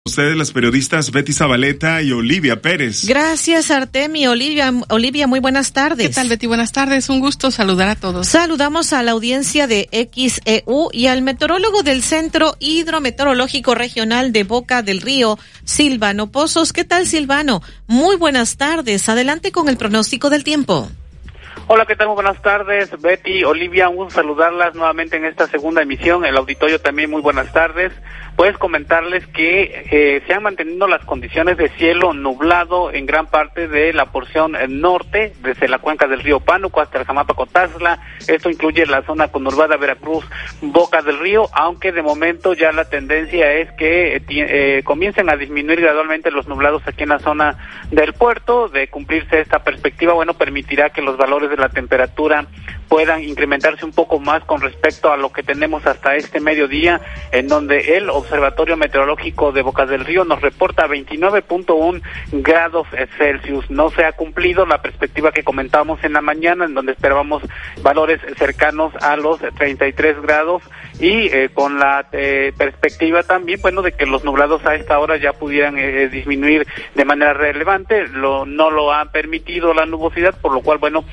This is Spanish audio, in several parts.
Ustedes, las periodistas Betty Zabaleta y Olivia Pérez. Gracias, Artemi. Olivia, muy buenas tardes. ¿Qué tal, Betty? Buenas tardes. Un gusto saludar a todos. Saludamos a la audiencia de XEU y al meteorólogo del Centro Hidrometeorológico Regional de Boca del Río, Silvano Pozos. ¿Qué tal, Silvano? Muy buenas tardes. Adelante con el pronóstico del tiempo. Hola, ¿qué tal? Muy buenas tardes, Betty, Olivia, un gusto saludarlas nuevamente en esta segunda emisión. El auditorio también, muy buenas tardes. Pues comentarles que se han mantenido las condiciones de cielo nublado en gran parte de la porción norte, desde la cuenca del río Pánuco hasta el Jamapa-Cotazla. Esto incluye la zona conurbada Veracruz, Boca del Río, aunque de momento ya la tendencia es que comiencen a disminuir gradualmente los nublados aquí en la zona del puerto. De cumplirse esta perspectiva, bueno, permitirá que los valores de la temperatura puedan incrementarse un poco más con respecto a lo que tenemos hasta este mediodía, en donde el Observatorio Meteorológico de Boca del Río nos reporta 29.1 grados Celsius. No se ha cumplido la perspectiva que comentábamos en la mañana, en donde esperábamos valores cercanos a los 33 grados y con la perspectiva también, bueno, de que los nublados a esta hora ya pudieran disminuir de manera relevante. No lo ha permitido la nubosidad, por lo cual, bueno,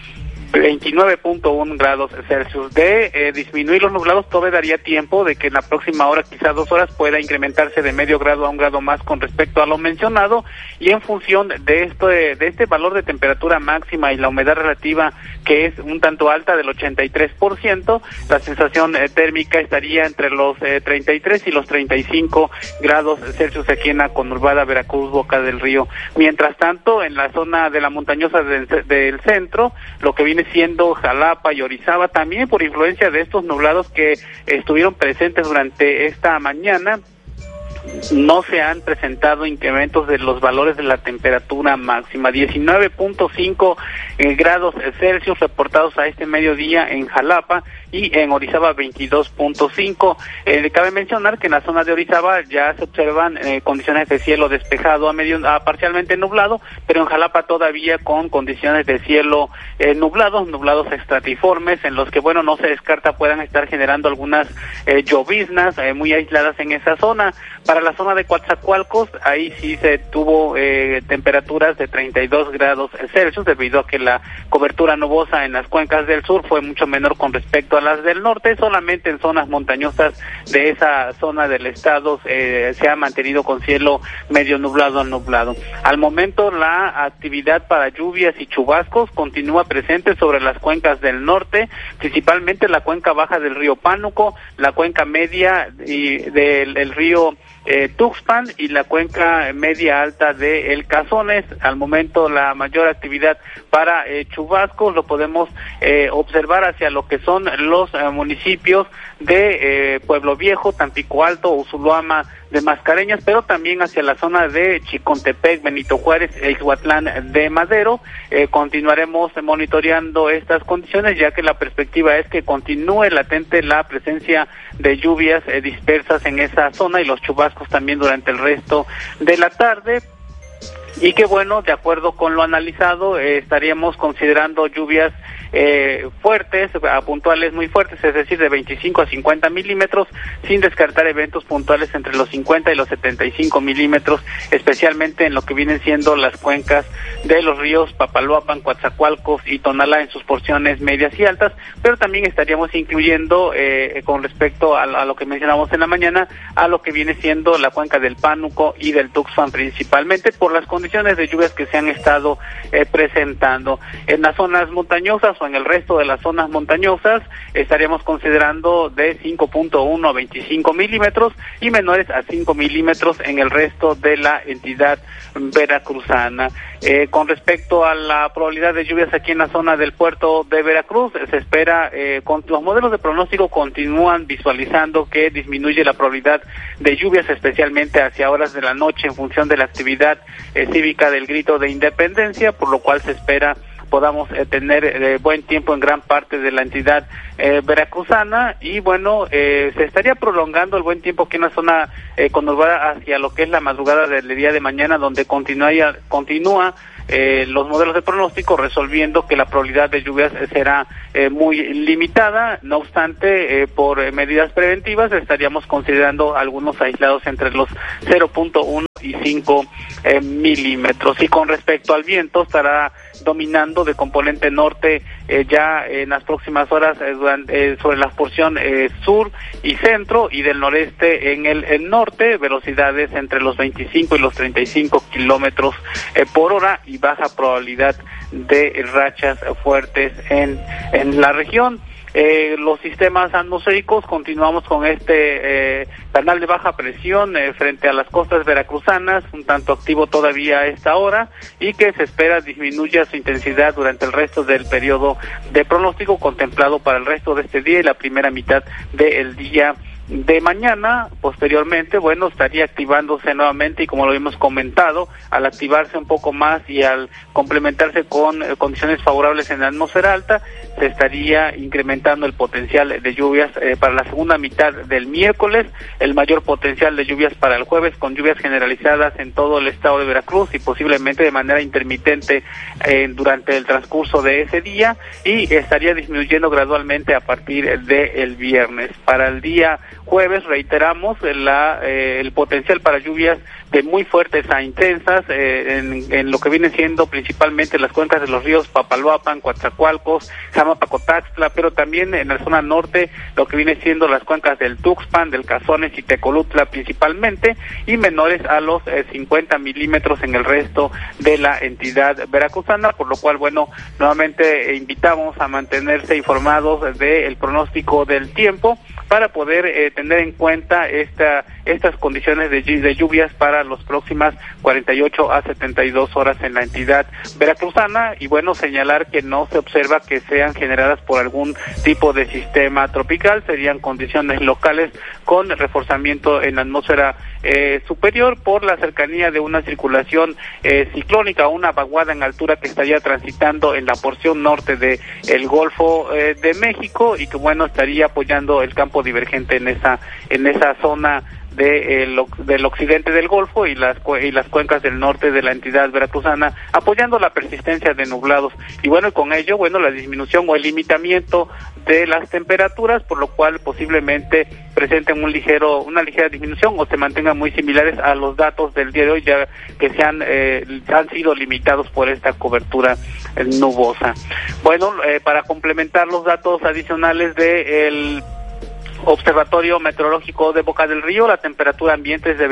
29.1 grados Celsius. De disminuir los nublados, todavía daría tiempo de que en la próxima hora, quizás 2 horas, pueda incrementarse de medio grado a 1 grado más con respecto a lo mencionado, y en función de este valor de temperatura máxima y la humedad relativa, que es un tanto alta, del 83%, la sensación térmica estaría entre los 33 y los 35 grados Celsius aquí en la conurbada Veracruz, Boca del Río. Mientras tanto, en la zona de la montañosa del centro, lo que viene siendo Jalapa y Orizaba, también por influencia de estos nublados que estuvieron presentes durante esta mañana, no se han presentado incrementos de los valores de la temperatura máxima. 19.5 grados Celsius reportados a este mediodía en Jalapa, y en Orizaba 22.5. Cabe mencionar que en la zona de Orizaba ya se observan condiciones de cielo despejado a parcialmente nublado, pero en Jalapa todavía con condiciones de cielo nublados estratiformes, en los que, bueno, no se descarta puedan estar generando algunas lloviznas muy aisladas en esa zona. Para la zona de Coatzacoalcos, ahí sí se tuvo temperaturas de 32 grados Celsius, debido a que la cobertura nubosa en las cuencas del sur fue mucho menor con respecto a las del norte. Solamente en zonas montañosas de esa zona del estado se ha mantenido con cielo medio nublado. Al momento, la actividad para lluvias y chubascos continúa presente sobre las cuencas del norte, principalmente la cuenca baja del río Pánuco, la cuenca media y del río Tuxpan y la cuenca media alta de El Cazones. Al momento, la mayor actividad para chubascos lo podemos observar hacia lo que son los municipios de Pueblo Viejo, Tampico Alto, Usulutama de Mascareñas, pero también hacia la zona de Chicontepec, Benito Juárez, Ixhuatlán de Madero. Continuaremos monitoreando estas condiciones, ya que la perspectiva es que continúe latente la presencia de lluvias dispersas en esa zona y los chubascos también durante el resto de la tarde. Y que, bueno, de acuerdo con lo analizado, estaríamos considerando lluvias fuertes, puntuales muy fuertes, es decir, de 25 a 50 milímetros, sin descartar eventos puntuales entre los 50 y los 75 milímetros, especialmente en lo que vienen siendo las cuencas de los ríos Papaloapan, Coatzacoalcos y Tonalá en sus porciones medias y altas, pero también estaríamos incluyendo, con respecto a lo que mencionamos en la mañana, a lo que viene siendo la cuenca del Pánuco y del Tuxpan, principalmente por las condiciones de lluvias que se han estado presentando. En las zonas montañosas o en el resto de las zonas montañosas estaríamos considerando de 5.1 a 25 milímetros y menores a 5 milímetros en el resto de la entidad veracruzana. Con respecto a la probabilidad de lluvias aquí en la zona del puerto de Veracruz, se espera, con los modelos de pronóstico continúan visualizando que disminuye la probabilidad de lluvias, especialmente hacia horas de la noche en función de la actividad cívica del Grito de Independencia, por lo cual se espera podamos tener buen tiempo en gran parte de la entidad veracruzana, y bueno, se estaría prolongando el buen tiempo aquí en la zona conurbada hacia lo que es la madrugada del día de mañana, donde continúa los modelos de pronóstico, resolviendo que la probabilidad de lluvias será muy limitada. No obstante, por medidas preventivas estaríamos considerando algunos aislados entre los 0.1 y 5 milímetros. Y con respecto al viento, estará dominando de componente norte ya en las próximas horas sobre la porción sur y centro, y del noreste en el norte, velocidades entre los 25 y los 35 kilómetros por hora, y baja probabilidad de rachas fuertes en la región. Los sistemas atmosféricos, continuamos con este canal de baja presión frente a las costas veracruzanas, un tanto activo todavía a esta hora, y que se espera disminuya su intensidad durante el resto del periodo de pronóstico contemplado para el resto de este día y la primera mitad del día de mañana. Posteriormente, bueno, estaría activándose nuevamente, y como lo hemos comentado, al activarse un poco más y al complementarse con condiciones favorables en la atmósfera alta, se estaría incrementando el potencial de lluvias para la segunda mitad del miércoles, el mayor potencial de lluvias para el jueves, con lluvias generalizadas en todo el estado de Veracruz y posiblemente de manera intermitente durante el transcurso de ese día, y estaría disminuyendo gradualmente a partir del viernes. Para el día jueves, reiteramos, el potencial para lluvias de muy fuertes a intensas en lo que viene siendo principalmente las cuencas de los ríos Papaloapan, Coatzacoalcos, Jamapacotaxtla, pero también en la zona norte lo que viene siendo las cuencas del Tuxpan, del Cazones y Tecolutla principalmente, y menores a los 50 milímetros en el resto de la entidad veracruzana, por lo cual, bueno, nuevamente invitamos a mantenerse informados del pronóstico del tiempo para poder tener en cuenta estas condiciones de lluvias para las próximas 48 a 72 horas en la entidad veracruzana. Y bueno, señalar que no se observa que sean generadas por algún tipo de sistema tropical, serían condiciones locales con reforzamiento en la atmósfera superior por la cercanía de una circulación ciclónica, una vaguada en altura que estaría transitando en la porción norte de el Golfo de México, y que bueno, estaría apoyando el campo divergente en esa zona del occidente del Golfo y las cuencas del norte de la entidad veracruzana, apoyando la persistencia de nublados. Y bueno, con ello, bueno, la disminución o el limitamiento de las temperaturas, por lo cual posiblemente presenten una ligera disminución o se mantengan muy similares a los datos del día de hoy, ya que han sido limitados por esta cobertura nubosa. Bueno, para complementar los datos adicionales del Observatorio Meteorológico de Boca del Río, la temperatura ambiente es de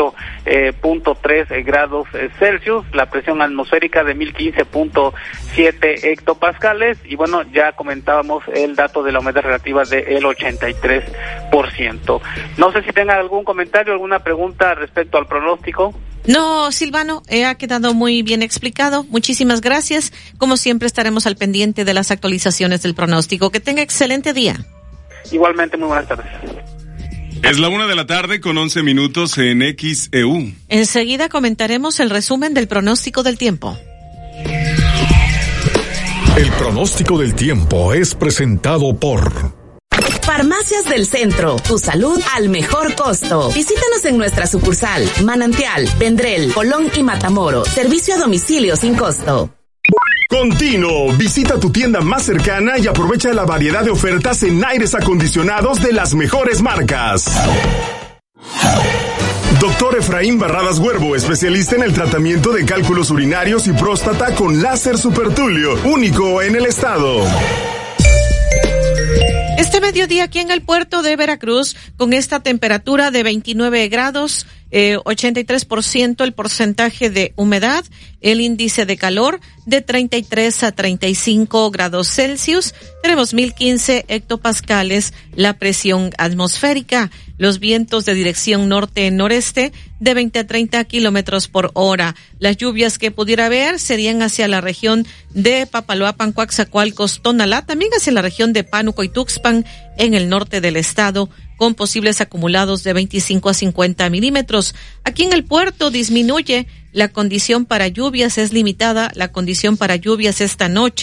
28.3 grados Celsius, la presión atmosférica de 1015.7 hectopascales, y bueno, ya comentábamos el dato de la humedad relativa del 83%. No sé si tengan algún comentario, alguna pregunta respecto al pronóstico. No, Silvano, ha quedado muy bien explicado. Muchísimas gracias. Como siempre, estaremos al pendiente de las actualizaciones del pronóstico. Que tenga excelente día. Igualmente, muy buenas tardes. Es la 1:11 en XEU. Enseguida comentaremos el resumen del pronóstico del tiempo. El pronóstico del tiempo es presentado por Farmacias del Centro, tu salud al mejor costo. Visítanos en nuestra sucursal, Manantial, Vendrell, Colón y Matamoros. Servicio a domicilio sin costo. Continuo, visita tu tienda más cercana y aprovecha la variedad de ofertas en aires acondicionados de las mejores marcas. Doctor Efraín Barradas Huervo, especialista en el tratamiento de cálculos urinarios y próstata con láser supertulio, único en el estado. Este mediodía aquí en el puerto de Veracruz, con esta temperatura de 29 grados, 83% el porcentaje de humedad, el índice de calor de 33 a 35 grados Celsius, tenemos 1015 hectopascales la presión atmosférica, los vientos de dirección norte-noreste de 20 a 30 kilómetros por hora. Las lluvias que pudiera haber serían hacia la región de Papaloapan, Coatzacoalcos, Tonalá, también hacia la región de Pánuco y Tuxpan en el norte del estado, con posibles acumulados de 25 a 50 milímetros. Aquí en el puerto disminuye la condición para lluvias, es limitada la condición para lluvias esta noche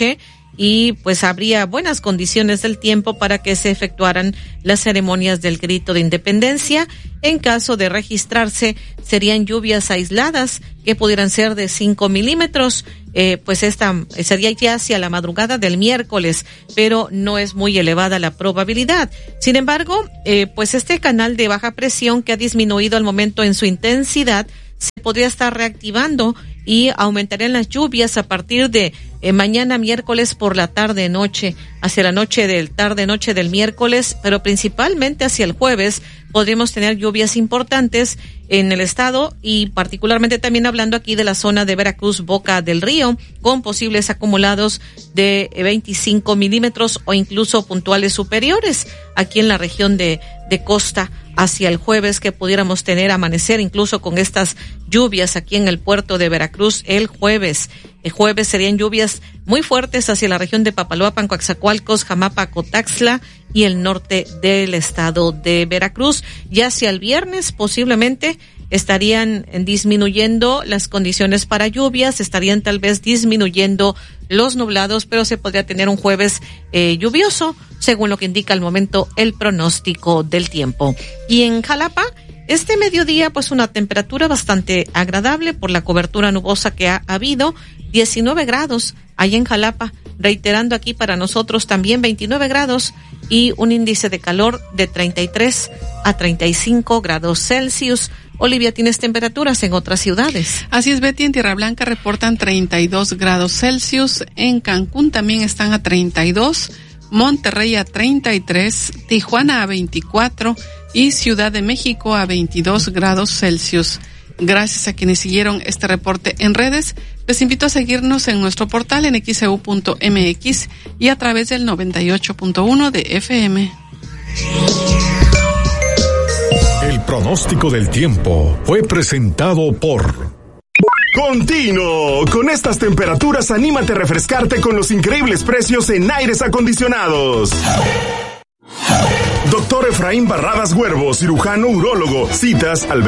y pues habría buenas condiciones del tiempo para que se efectuaran las ceremonias del grito de independencia. En caso de registrarse, serían lluvias aisladas que pudieran ser de 5 milímetros. Pues esta sería ya hacia la madrugada del miércoles, pero no es muy elevada la probabilidad. Sin embargo, pues este canal de baja presión que ha disminuido al momento en su intensidad se podría estar reactivando y aumentarían las lluvias a partir de mañana miércoles por la tarde-noche, hacia la tarde-noche del miércoles, pero principalmente hacia el jueves podríamos tener lluvias importantes en el estado y particularmente también hablando aquí de la zona de Veracruz, Boca del Río, con posibles acumulados de 25 milímetros o incluso puntuales superiores aquí en la región de costa hacia el jueves, que pudiéramos tener amanecer incluso con estas lluvias aquí en el puerto de Veracruz el jueves. El jueves serían lluvias muy fuertes hacia la región de Papaloapan, Coatzacoalcos, Jamapa, Cotaxtla y el norte del estado de Veracruz. Ya hacia el viernes posiblemente estarían disminuyendo las condiciones para lluvias, estarían tal vez disminuyendo los nublados, pero se podría tener un jueves lluvioso, según lo que indica al momento el pronóstico del tiempo. Y en Jalapa, este mediodía, pues una temperatura bastante agradable por la cobertura nubosa que ha habido, 19 grados allá en Jalapa, reiterando aquí para nosotros también 29 grados y un índice de calor de 33 a 35 grados Celsius. Olivia, ¿tienes temperaturas en otras ciudades? Así es, Betty, en Tierra Blanca reportan 32 grados Celsius, en Cancún también están a 32, Monterrey a 33, Tijuana a 24 y Ciudad de México a 22 grados Celsius. Gracias a quienes siguieron este reporte en redes. Les invito a seguirnos en nuestro portal en xeu.mx y a través del 98.1 de FM. El pronóstico del tiempo fue presentado por Continuo. Con estas temperaturas, anímate a refrescarte con los increíbles precios en aires acondicionados. Doctor Efraín Barradas Huervo, cirujano urólogo. Citas al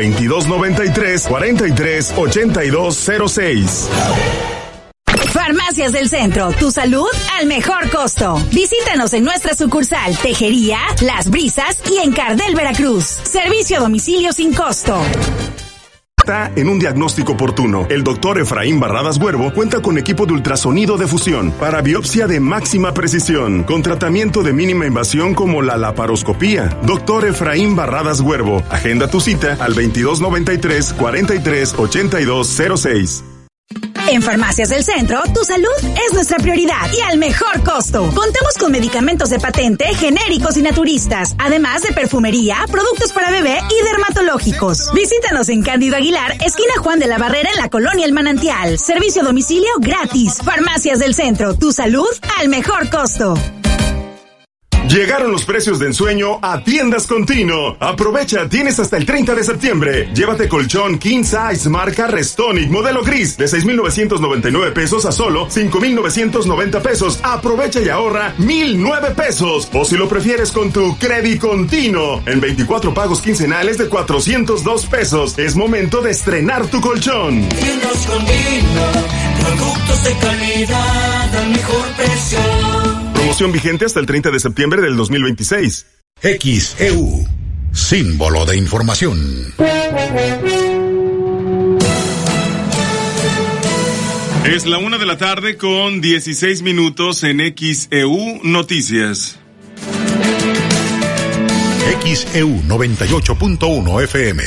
2293-438206. Farmacias del Centro, tu salud al mejor costo. Visítanos en nuestra sucursal Tejería, Las Brisas y en Cardel, Veracruz. Servicio a domicilio sin costo. En un diagnóstico oportuno, el doctor Efraín Barradas Huervo cuenta con equipo de ultrasonido de fusión para biopsia de máxima precisión, con tratamiento de mínima invasión como la laparoscopía. Doctor Efraín Barradas Huervo, agenda tu cita al 2293-438206. En Farmacias del Centro, tu salud es nuestra prioridad y al mejor costo. Contamos con medicamentos de patente, genéricos y naturistas, además de perfumería, productos para bebé y dermatológicos. Visítanos en Cándido Aguilar, esquina Juan de la Barrera, en la colonia El Manantial. Servicio a domicilio gratis. Farmacias del Centro, tu salud al mejor costo. Llegaron los precios de ensueño a Tiendas Continuo. Aprovecha, tienes hasta el 30 de septiembre. Llévate colchón King Size marca Restonic modelo gris de 6,999 pesos a solo 5,990 pesos. Aprovecha y ahorra 1,009 pesos. O si lo prefieres con tu Credit Continuo, en 24 pagos quincenales de 402 pesos. Es momento de estrenar tu colchón. Tiendas Continuo, productos de calidad al mejor precio. Promoción vigente hasta el 30 de septiembre del 2026. XEU, símbolo de información. Es la 1 de la tarde con 16 minutos en XEU Noticias. XEU 98.1 FM.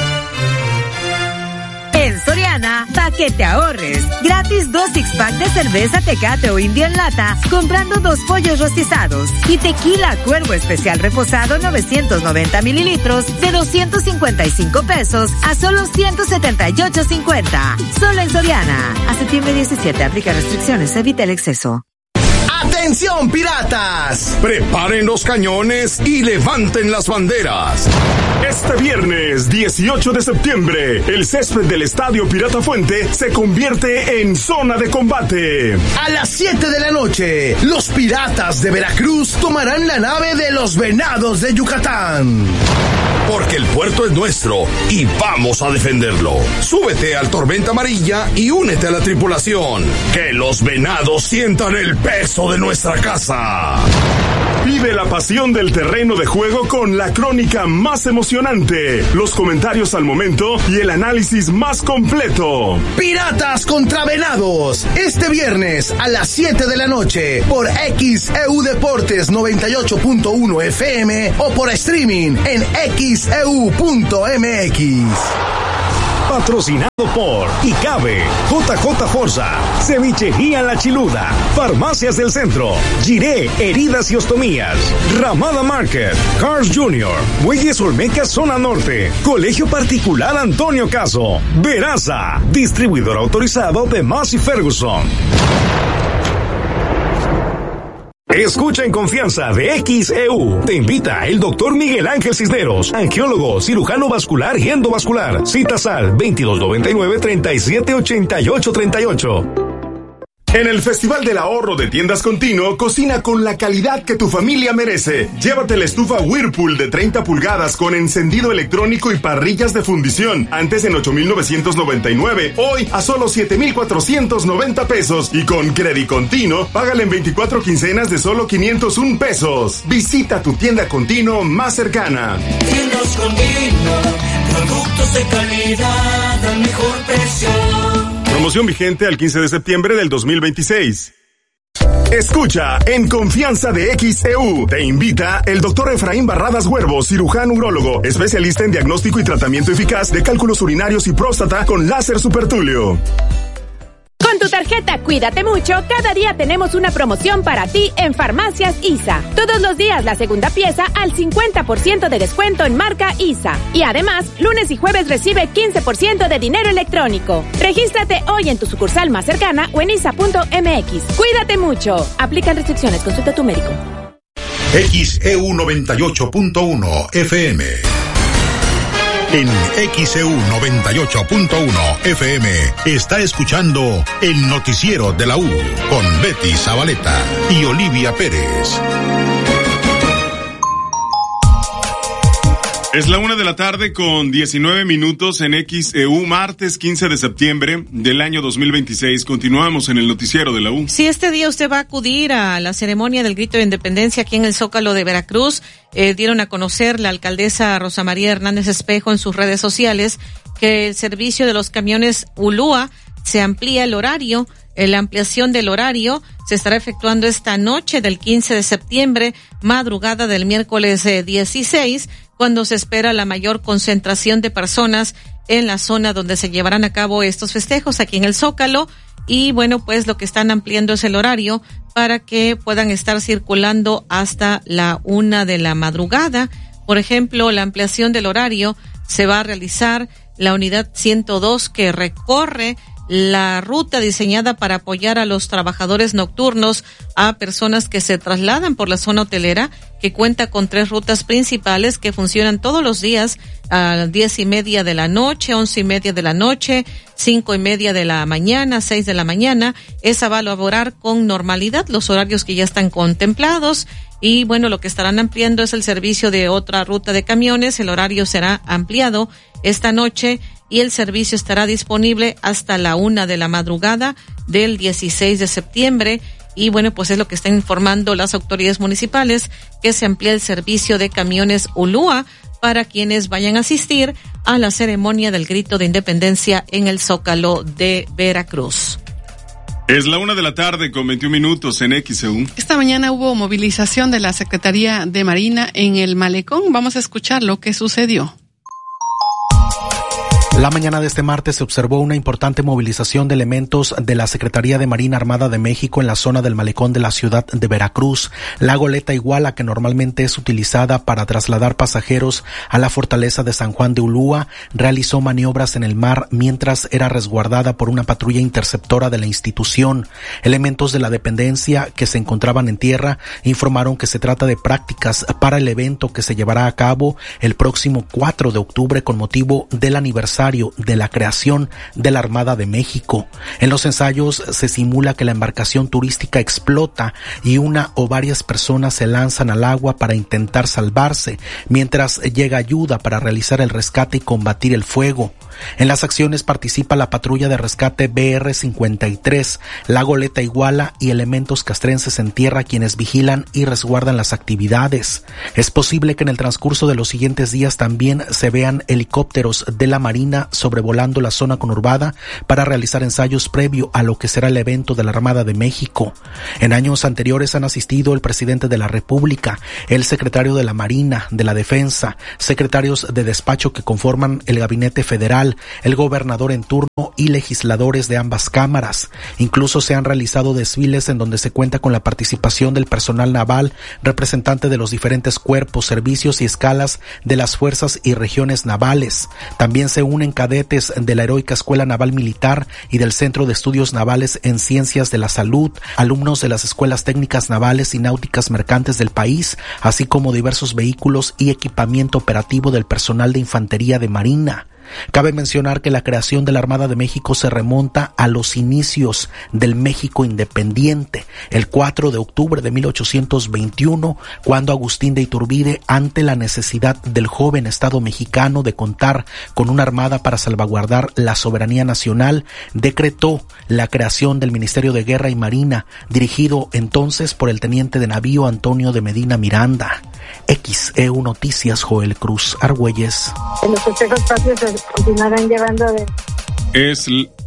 En Soriana, pa' que te ahorres. Gratis 2 six-pack de cerveza Tecate o India en lata, comprando 2 pollos rostizados. Y tequila Cuervo Especial reposado 990 mililitros de 255 pesos a solo 178.50. Solo en Soriana. A septiembre 17, aplica restricciones, evita el exceso. ¡Atención, piratas! Preparen los cañones y levanten las banderas. Este viernes 18 de septiembre, el césped del Estadio Pirata Fuente se convierte en zona de combate. A las 7 de la noche, los piratas de Veracruz tomarán la nave de los Venados de Yucatán. porque el puerto es nuestro y vamos a defenderlo. Súbete al Tormenta Amarilla y únete a la tripulación. Que los venados sientan el peso de nuestra casa. Vive la pasión del terreno de juego con la crónica más emocionante, los comentarios al momento y el análisis más completo. Piratas contra Venados, este viernes a las 7 de la noche por XEU Deportes 98.1 FM o por streaming en xeu.mx. Patrocinado por Icabe, JJ Forza, Cevichería La Chiluda, Farmacias del Centro, Giré, Heridas y Ostomías, Ramada Market, Cars Jr., Muelles Olmeca Zona Norte, Colegio Particular Antonio Caso, Veraza, distribuidor autorizado de Massey Ferguson. Escucha en confianza de XEU. Te invita el doctor Miguel Ángel Cisneros, angiólogo, cirujano vascular y endovascular. Citas al 2299-378838. En el Festival del Ahorro de Tiendas Continuo, cocina con la calidad que tu familia merece. Llévate la estufa Whirlpool de 30 pulgadas con encendido electrónico y parrillas de fundición. Antes en 8,999, hoy a solo 7,490 pesos. Y con Credit Continuo, págale en 24 quincenas de solo 501 pesos. Visita tu tienda Continuo más cercana. Tiendas Continuo, productos de calidad al mejor precio. Promoción vigente al 15 de septiembre del 2026. Escucha en confianza de XEU. Te invita el doctor Efraín Barradas Huervo, cirujano urólogo, especialista en diagnóstico y tratamiento eficaz de cálculos urinarios y próstata con láser supertulio. Con tu tarjeta Cuídate Mucho, cada día tenemos una promoción para ti en Farmacias ISA. Todos los días la segunda pieza al 50% de descuento en marca ISA. Y además, lunes y jueves recibe 15% de dinero electrónico. Regístrate hoy en tu sucursal más cercana o en isa.mx. Cuídate Mucho. Aplican restricciones. Consulta a tu médico. XEU 98.1 FM. En XEU 98.1 FM está escuchando el noticiero de la U con Betty Zabaleta y Olivia Pérez. Es la 1:00 con 19 minutos en XEU, martes 15 de septiembre del año 2026. Continuamos en el noticiero de la U. Si este día usted va a acudir a la ceremonia del Grito de Independencia aquí en el Zócalo de Veracruz, dieron a conocer la alcaldesa Rosa María Hernández Espejo en sus redes sociales que el servicio de los camiones Ulúa se amplía el horario. La ampliación del horario se estará efectuando esta noche del 15 de septiembre, madrugada del miércoles 16, cuando se espera la mayor concentración de personas en la zona donde se llevarán a cabo estos festejos aquí en el Zócalo. Y bueno, pues lo que están ampliando es el horario para que puedan estar circulando hasta la 1 de la madrugada. Por ejemplo, la ampliación del horario se va a realizar la unidad 102 que recorre la ruta diseñada para apoyar a los trabajadores nocturnos, a personas que se trasladan por la zona hotelera, que cuenta con 3 rutas principales que funcionan todos los días a 10:30 de la noche, 11:30 de la noche, 5:30 de la mañana, 6 de la mañana. Esa va a laborar con normalidad los horarios que ya están contemplados. Y bueno, lo que estarán ampliando es el servicio de otra ruta de camiones. El horario será ampliado esta noche y el servicio estará disponible hasta la 1 de la madrugada del 16 de septiembre. Y bueno, pues es lo que están informando las autoridades municipales, que se amplía el servicio de camiones Ulúa para quienes vayan a asistir a la ceremonia del Grito de Independencia en el Zócalo de Veracruz. Es la 1:00 con 21 minutos en XEU. Esta mañana hubo movilización de la Secretaría de Marina en el Malecón. Vamos a escuchar lo que sucedió. La mañana de este martes se observó una importante movilización de elementos de la Secretaría de Marina Armada de México en la zona del malecón de la ciudad de Veracruz. La goleta Iguala, que normalmente es utilizada para trasladar pasajeros a la fortaleza de San Juan de Ulúa, realizó maniobras en el mar mientras era resguardada por una patrulla interceptora de la institución. Elementos de la dependencia que se encontraban en tierra informaron que se trata de prácticas para el evento que se llevará a cabo el próximo 4 de octubre con motivo del aniversario aniversario de la creación de la Armada de México. En los ensayos se simula que la embarcación turística explota y una o varias personas se lanzan al agua para intentar salvarse, mientras llega ayuda para realizar el rescate y combatir el fuego. En las acciones participa la patrulla de rescate BR-53, la goleta Iguala y elementos castrenses en tierra, quienes vigilan y resguardan las actividades. Es posible que en el transcurso de los siguientes días también se vean helicópteros de la Marina sobrevolando la zona conurbada para realizar ensayos previo a lo que será el evento de la Armada de México. En años anteriores han asistido el presidente de la República, el secretario de la Marina, de la Defensa, secretarios de despacho que conforman el Gabinete Federal, el gobernador en turno y legisladores de ambas cámaras. Incluso se han realizado desfiles en donde se cuenta con la participación del personal naval, representante de los diferentes cuerpos, servicios y escalas de las fuerzas y regiones navales. También se unen cadetes de la Heroica Escuela Naval Militar y del Centro de Estudios Navales en Ciencias de la Salud, alumnos de las escuelas técnicas navales y náuticas mercantes del país, así como diversos vehículos y equipamiento operativo del personal de infantería de Marina. Cabe mencionar que la creación de la Armada de México se remonta a los inicios del México independiente, el 4 de octubre de 1821, cuando Agustín de Iturbide, ante la necesidad del joven Estado mexicano de contar con una armada para salvaguardar la soberanía nacional, decretó la creación del Ministerio de Guerra y Marina, dirigido entonces por el teniente de navío Antonio de Medina Miranda. XEU Noticias, Joel Cruz Argüelles. En los festejos patrios se continuarán llevando de... Es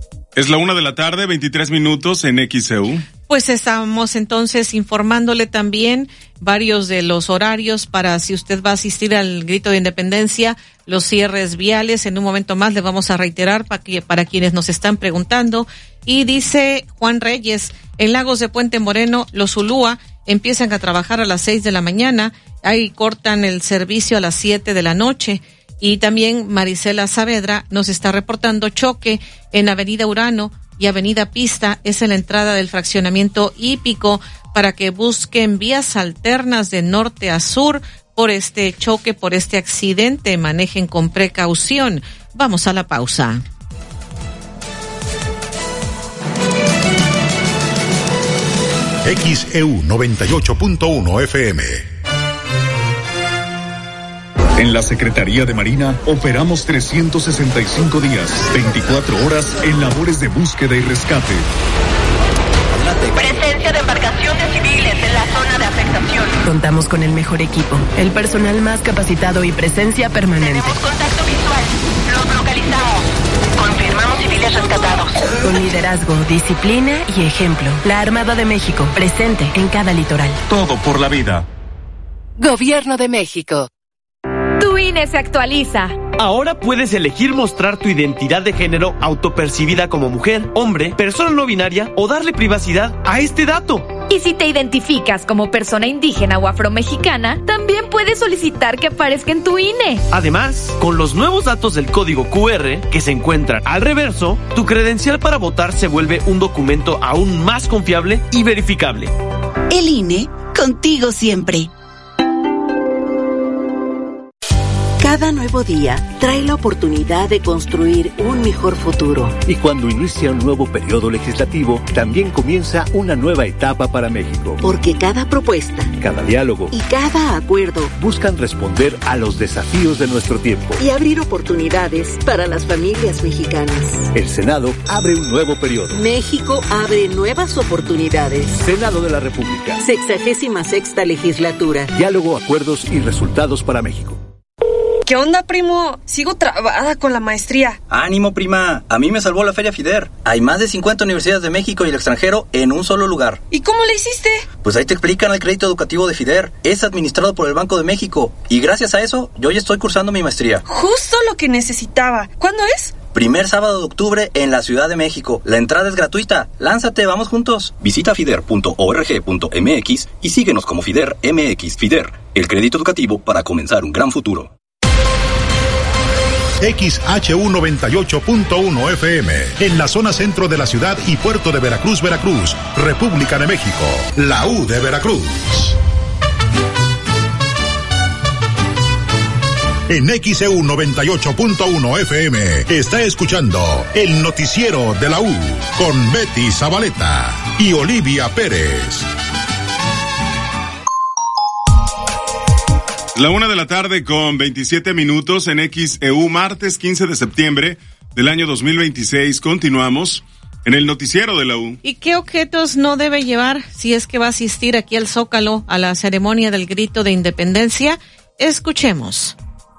la 1:00 23 minutos en XEU. Pues estamos entonces informándole también varios de los horarios para si usted va a asistir al grito de independencia, los cierres viales. En un momento más le vamos a reiterar para quienes nos están preguntando. Y dice Juan Reyes, en Lagos de Puente Moreno, los Ulúa empiezan a trabajar a las 6 de la mañana, ahí cortan el servicio a las 7 de la noche. Y también Marisela Saavedra nos está reportando choque en Avenida Urano y Avenida Pista, es en la entrada del fraccionamiento hípico, para que busquen vías alternas de norte a sur por este choque, por este accidente. Manejen con precaución. Vamos a la pausa. XEU 98.1 FM. En la Secretaría de Marina operamos 365 días, 24 horas en labores de búsqueda y rescate. Presencia de embarcaciones civiles en la zona de afectación. Contamos con el mejor equipo, el personal más capacitado y presencia permanente. Tenemos contacto visual. Los localizamos. Confirmamos civiles rescatados. Con liderazgo, disciplina y ejemplo. La Armada de México, presente en cada litoral. Todo por la vida. Gobierno de México. Tu INE se actualiza. Ahora puedes elegir mostrar tu identidad de género autopercibida como mujer, hombre, persona no binaria o darle privacidad a este dato. Y si te identificas como persona indígena o afromexicana, también puedes solicitar que aparezca en tu INE. Además, con los nuevos datos del código QR que se encuentran al reverso, tu credencial para votar se vuelve un documento aún más confiable y verificable. El INE, contigo siempre. Cada nuevo día trae la oportunidad de construir un mejor futuro. Y cuando inicia un nuevo periodo legislativo, también comienza una nueva etapa para México. Porque cada propuesta, cada diálogo y cada acuerdo buscan responder a los desafíos de nuestro tiempo y abrir oportunidades para las familias mexicanas. El Senado abre un nuevo periodo. México abre nuevas oportunidades. Senado de la República. 66ª legislatura. Diálogo, acuerdos y resultados para México. ¿Qué onda, primo? Sigo trabada con la maestría. Ánimo, prima. A mí me salvó la Feria FIDER. Hay más de 50 universidades de México y el extranjero en un solo lugar. ¿Y cómo le hiciste? Pues ahí te explican el crédito educativo de FIDER. Es administrado por el Banco de México. Y gracias a eso, yo ya estoy cursando mi maestría. Justo lo que necesitaba. ¿Cuándo es? Primer sábado de octubre en la Ciudad de México. La entrada es gratuita. Lánzate, vamos juntos. Visita fider.org.mx y síguenos como FIDER MX. FIDER, el crédito educativo para comenzar un gran futuro. XHU 98.1 FM, en la zona centro de la ciudad y puerto de Veracruz, Veracruz, República de México, la U de Veracruz. en XEU 98.1 FM. Está escuchando el noticiero de la U con Betty Zabaleta y Olivia Pérez. 1:00 con 27 minutos en XEU, martes 15 de septiembre del año 2026. Continuamos en el noticiero de la U. ¿Y qué objetos no debe llevar si es que va a asistir aquí al Zócalo a la ceremonia del grito de independencia? Escuchemos.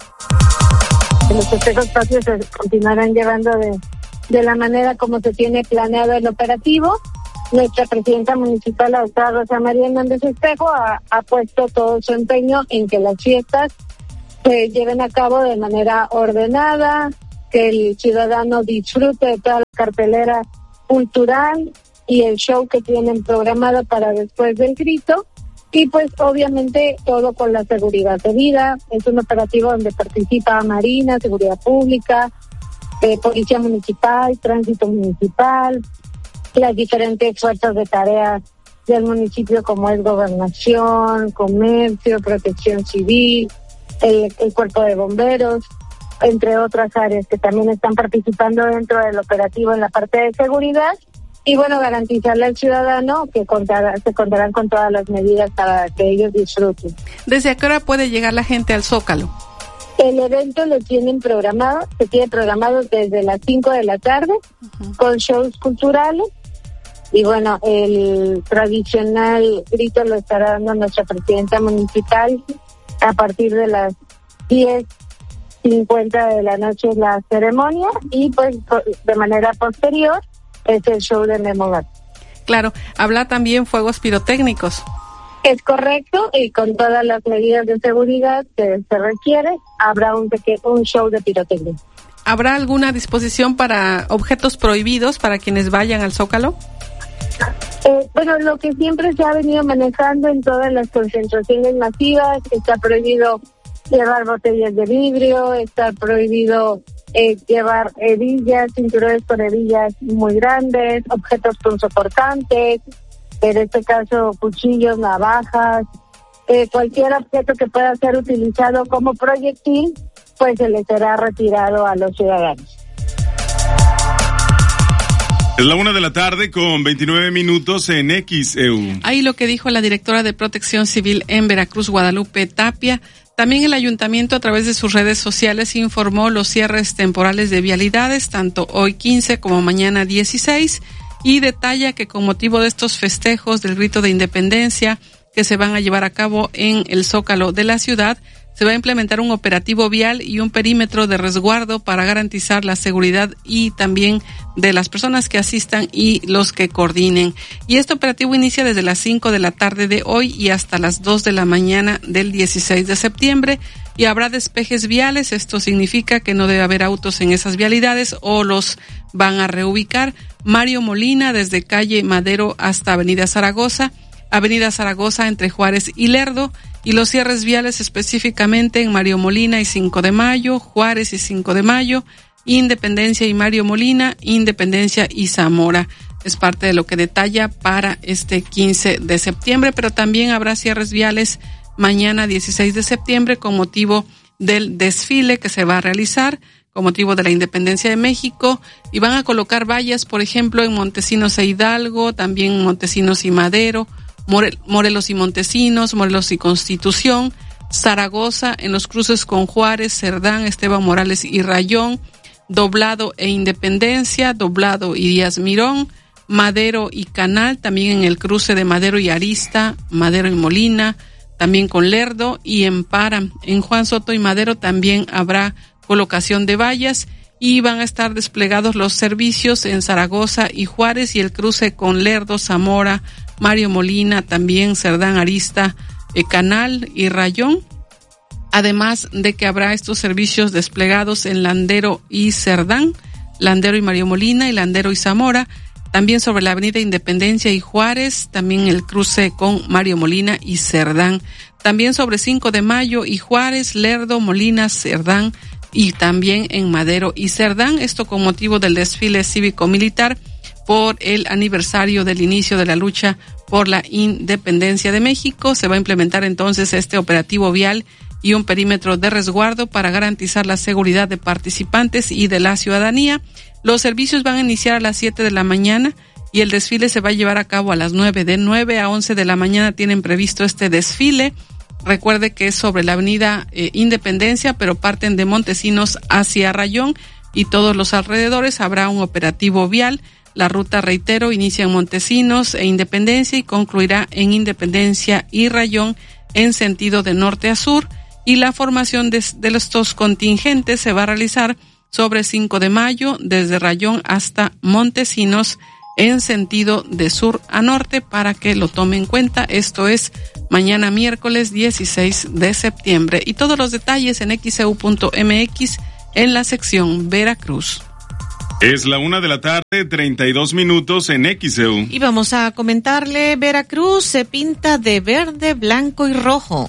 Los festejos patrios se continuarán llevando de la manera como se tiene planeado el operativo. Nuestra presidenta municipal, la doctora Rosa María Hernández Espejo, ha puesto todo su empeño en que las fiestas se lleven a cabo de manera ordenada, que el ciudadano disfrute de toda la cartelera cultural y el show que tienen programado para después del grito, y pues obviamente todo con la seguridad debida. Es un operativo donde participa Marina, Seguridad Pública, Policía Municipal, Tránsito Municipal, las diferentes fuerzas de tareas del municipio como es Gobernación, Comercio, Protección Civil, el Cuerpo de Bomberos, entre otras áreas que también están participando dentro del operativo en la parte de seguridad. Y bueno, garantizarle al ciudadano que se contarán con todas las medidas para que ellos disfruten. ¿Desde a qué hora puede llegar la gente al Zócalo? El evento se tiene programado desde las 5 de la tarde, con shows culturales. Y bueno, el tradicional grito lo estará dando nuestra presidenta municipal a partir de las 10:50 de la noche la ceremonia, y pues de manera posterior es el show de Memo Gato. Claro, habla también fuegos pirotécnicos. Es correcto, y con todas las medidas de seguridad que se requiere, habrá un show de pirotecnia. ¿Habrá alguna disposición para objetos prohibidos para quienes vayan al Zócalo? Bueno, lo que siempre se ha venido manejando en todas las concentraciones masivas, está prohibido llevar botellas de vidrio, está prohibido llevar hebillas, cinturones con hebillas muy grandes, objetos punzocortantes, en este caso cuchillos, navajas, cualquier objeto que pueda ser utilizado como proyectil, pues se le será retirado a los ciudadanos. Es 1:00 con 29 minutos en XEU. Ahí lo que dijo la directora de Protección Civil en Veracruz, Guadalupe Tapia. También el ayuntamiento, a través de sus redes sociales, informó los cierres temporales de vialidades, tanto hoy 15 como mañana 16, y detalla que con motivo de estos festejos del grito de independencia que se van a llevar a cabo en el Zócalo de la ciudad, se va a implementar un operativo vial y un perímetro de resguardo para garantizar la seguridad y también de las personas que asistan y los que coordinen. Y este operativo inicia desde las 5 de la tarde de hoy y hasta las 2 de la mañana del 16 de septiembre. Y habrá despejes viales. Esto significa que no debe haber autos en esas vialidades o los van a reubicar. Mario Molina, desde calle Madero hasta Avenida Zaragoza entre Juárez y Lerdo, y los cierres viales específicamente en Mario Molina y 5 de Mayo, Juárez y 5 de Mayo, Independencia y Mario Molina, Independencia y Zamora. Es parte de lo que detalla para este 15 de septiembre, pero también habrá cierres viales mañana 16 de septiembre con motivo del desfile que se va a realizar con motivo de la Independencia de México, y van a colocar vallas, por ejemplo, en Montesinos e Hidalgo, también en Montesinos y Madero, Morelos y Montesinos, Morelos y Constitución, Zaragoza, en los cruces con Juárez, Cerdán, Esteban Morales y Rayón, Doblado e Independencia, Doblado y Díaz Mirón, Madero y Canal, también en el cruce de Madero y Arista, Madero y Molina, también con Lerdo, y en Para, en Juan Soto y Madero también habrá colocación de vallas, y van a estar desplegados los servicios en Zaragoza y Juárez, y el cruce con Lerdo, Zamora, Mario Molina, también Cerdán, Arista, Canal y Rayón. Además de que habrá estos servicios desplegados en Landero y Cerdán, Landero y Mario Molina y Landero y Zamora, también sobre la avenida Independencia y Juárez, también el cruce con Mario Molina y Cerdán, también sobre 5 de Mayo y Juárez, Lerdo, Molina, Cerdán, y también en Madero y Cerdán, esto con motivo del desfile cívico-militar por el aniversario del inicio de la lucha por la independencia de México. Se va a implementar entonces este operativo vial y un perímetro de resguardo para garantizar la seguridad de participantes y de la ciudadanía. Los servicios van a iniciar a las 7 de la mañana y el desfile se va a llevar a cabo a las 9. De 9 a 11 de la mañana tienen previsto este desfile. Recuerde que es sobre la avenida Independencia, pero parten de Montesinos hacia Rayón y todos los alrededores. Habrá un operativo vial. La ruta, reitero, inicia en Montesinos e Independencia y concluirá en Independencia y Rayón en sentido de norte a sur. Y la formación de estos contingentes se va a realizar sobre 5 de mayo, desde Rayón hasta Montesinos en sentido de sur a norte, para que lo tome en cuenta. Esto es mañana miércoles 16 de septiembre. Y todos los detalles en xeu.mx en la sección Veracruz. Es la 1:32 en XEU. Y vamos a comentarle, Veracruz se pinta de verde, blanco y rojo.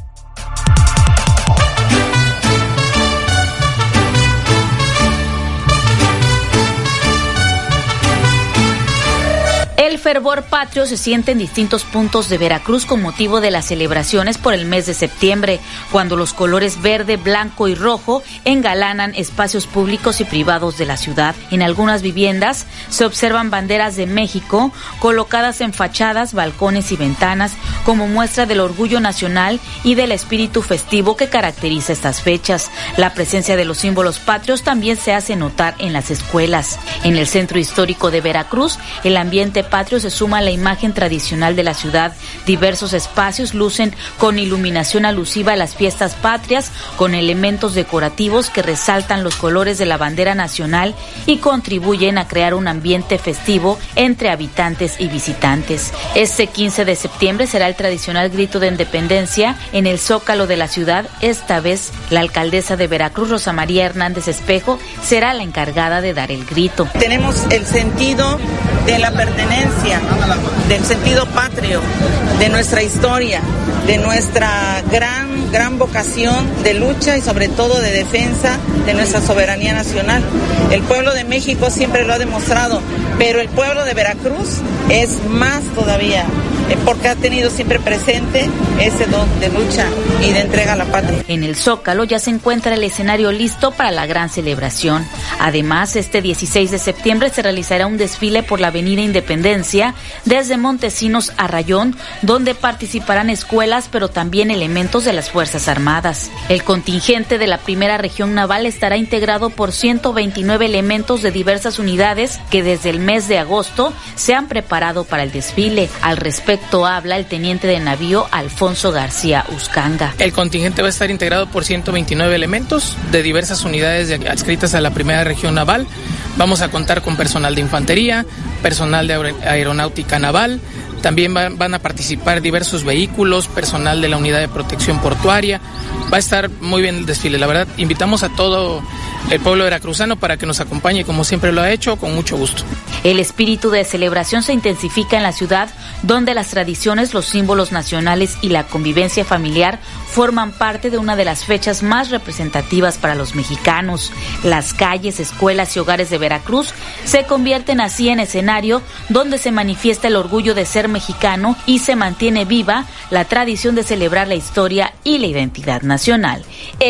El fervor patrio se siente en distintos puntos de Veracruz con motivo de las celebraciones por el mes de septiembre, cuando los colores verde, blanco y rojo engalanan espacios públicos y privados de la ciudad. En algunas viviendas se observan banderas de México colocadas en fachadas, balcones y ventanas como muestra del orgullo nacional y del espíritu festivo que caracteriza estas fechas. La presencia de los símbolos patrios también se hace notar en las escuelas. En el centro histórico de Veracruz, el ambiente patrio se suma a la imagen tradicional de la ciudad. Diversos espacios lucen con iluminación alusiva a las fiestas patrias, con elementos decorativos que resaltan los colores de la bandera nacional y contribuyen a crear un ambiente festivo entre habitantes y visitantes. Este 15 de septiembre será el tradicional grito de independencia en el Zócalo de la ciudad. Esta vez, la alcaldesa de Veracruz, Rosa María Hernández Espejo, será la encargada de dar el grito. Tenemos el sentido de la pertenencia, del sentido patrio, de nuestra historia, de nuestra gran vocación de lucha y sobre todo de defensa de nuestra soberanía nacional. El pueblo de México siempre lo ha demostrado, pero el pueblo de Veracruz es más todavía, porque ha tenido siempre presente ese don de lucha y de entrega a la patria. En el Zócalo ya se encuentra el escenario listo para la gran celebración. Además, este 16 de septiembre se realizará un desfile por la avenida Independencia desde Montesinos a Rayón, donde participarán escuelas, pero también elementos de las Fuerzas Armadas. El contingente de la Primera Región Naval estará integrado por 129 elementos de diversas unidades que desde el mes de agosto se han preparado para el desfile. Al respecto habla el teniente de navío Alfonso García Uscanga. El contingente va a estar integrado por 129 elementos de diversas unidades adscritas a la Primera Región Naval. Vamos a contar con personal de infantería, personal de aeronáutica naval. También van a participar diversos vehículos, personal de la Unidad de Protección Portuaria. Va a estar muy bien el desfile. La verdad, invitamos a todo el pueblo veracruzano para que nos acompañe, como siempre lo ha hecho, con mucho gusto. El espíritu de celebración se intensifica en la ciudad, donde las tradiciones, los símbolos nacionales y la convivencia familiar forman parte de una de las fechas más representativas para los mexicanos. Las calles, escuelas y hogares de Veracruz se convierten así en escenario donde se manifiesta el orgullo de ser mexicano y se mantiene viva la tradición de celebrar la historia y la identidad nacional.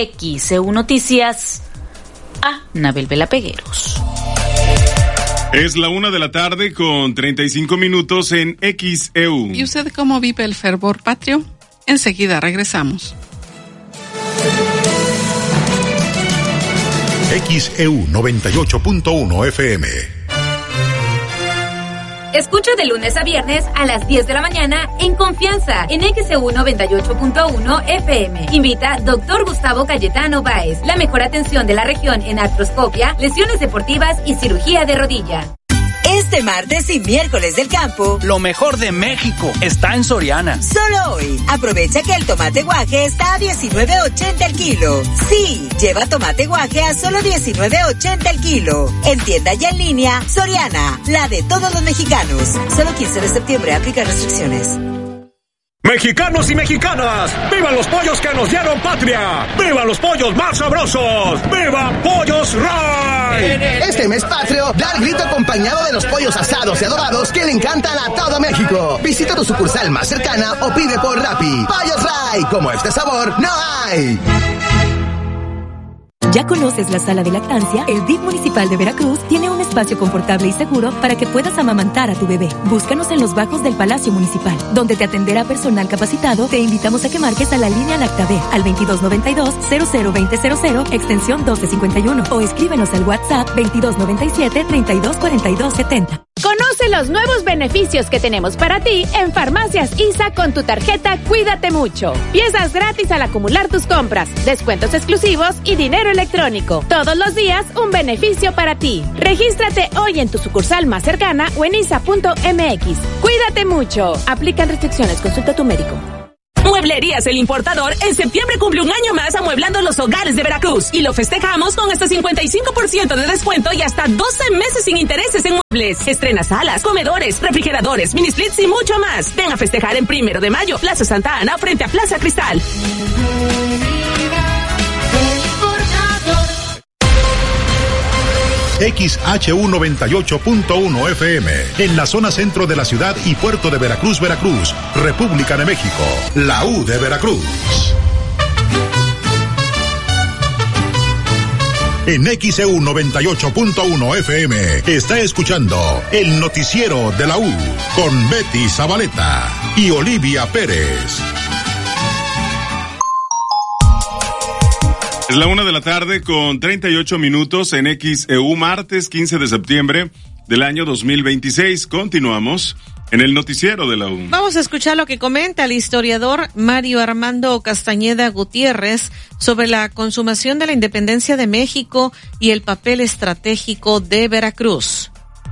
XEU Noticias, Anabel Vela Pegueros. Es la 1:35 en XEU. ¿Y usted cómo vive el fervor patrio? Enseguida regresamos. XEU 98.1 FM. Escucha de lunes a viernes a las 10 de la mañana en Confianza en XEU 98.1 FM. Invita Dr. Gustavo Cayetano Báez. La mejor atención de la región en artroscopia, lesiones deportivas y cirugía de rodilla. Este martes y miércoles del campo, lo mejor de México está en Soriana. Solo hoy, aprovecha que el tomate guaje está a $19.80 el kilo. Sí, lleva tomate guaje a solo $19.80 el kilo. En tienda y en línea, Soriana, la de todos los mexicanos. Solo 15 de septiembre, aplica restricciones. Mexicanos y mexicanas, ¡vivan los pollos que nos dieron patria! ¡Vivan los pollos más sabrosos! ¡Viva Pollos Ray! Este mes patrio, da el grito acompañado de los pollos asados y adobados que le encantan a todo México. Visita tu sucursal más cercana o pide por Rappi. Pollos Ray, como este sabor, no hay. ¿Ya conoces la sala de lactancia? El DIF municipal de Veracruz tiene un espacio confortable y seguro para que puedas amamantar a tu bebé. Búscanos en los bajos del Palacio Municipal, donde te atenderá personal capacitado. Te invitamos a que marques a la línea Lactabe al 2292-002000, extensión 1251, o escríbenos al WhatsApp 2297-324270. Conoce los nuevos beneficios que tenemos para ti en Farmacias ISA con tu tarjeta Cuídate Mucho. Piezas gratis al acumular tus compras, descuentos exclusivos y dinero electrónico. Todos los días un beneficio para ti. Regístrate hoy en tu sucursal más cercana o en isa.mx. Cuídate mucho. Aplican restricciones. Consulta a tu médico. Mueblerías El Importador en septiembre cumple un año más amueblando los hogares de Veracruz y lo festejamos con hasta 55% de descuento y hasta 12 meses sin intereses en muebles. Estrena salas, comedores, refrigeradores, mini splits y mucho más. Ven a festejar en 1 de mayo, Plaza Santa Ana frente a Plaza Cristal. XHU98.1 FM, en la zona centro de la ciudad y puerto de Veracruz, Veracruz, República de México, la U de Veracruz. En XHU98.1 FM está escuchando el noticiero de la U con Betty Zabaleta y Olivia Pérez. Es la 1:00 con 38 minutos en XEU, martes 15 de septiembre del año 2026. Continuamos en el noticiero de la U. Vamos a escuchar lo que comenta el historiador Mario Armando Castañeda Gutiérrez sobre la consumación de la independencia de México y el papel estratégico de Veracruz.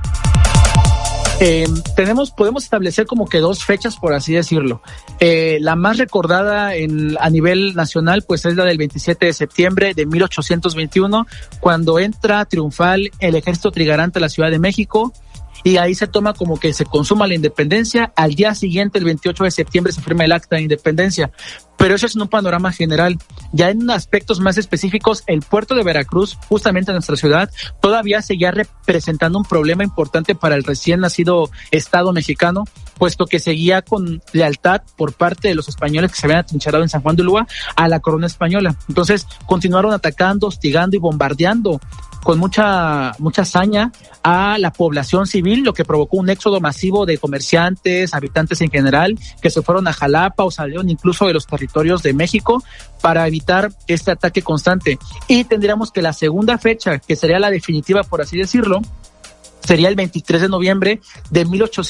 Podemos establecer como que dos fechas, por así decirlo. La más recordada a nivel nacional, pues es la del 27 de septiembre de 1821, cuando entra triunfal el ejército trigarante a la Ciudad de México, y ahí se toma como que se consuma la independencia. Al día siguiente, el 28 de septiembre, se firma el acta de independencia. Pero eso es en un panorama general. Ya en aspectos más específicos, el puerto de Veracruz, justamente en nuestra ciudad, todavía seguía representando un problema importante para el recién nacido Estado mexicano, puesto que seguía con lealtad por parte de los españoles que se habían atrincherado en San Juan de Ulúa a la corona española. Entonces continuaron atacando, hostigando y bombardeando con mucha hazaña a la población civil, lo que provocó un éxodo masivo de comerciantes, habitantes en general, que se fueron a Jalapa o salieron incluso de los territorios de México para evitar este ataque constante. Y tendríamos que la segunda fecha, que sería la definitiva, por así decirlo, sería el 23 de noviembre de